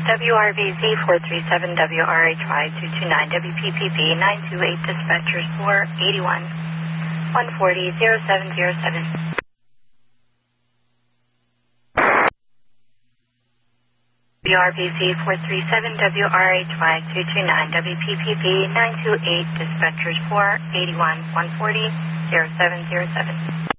WRVZ 437, WRHY 229, WPPB 928, dispatchers 481, 140, 0707. WRVZ 437, WRHY 229, WPPB 928, dispatchers 481, 140, 0707.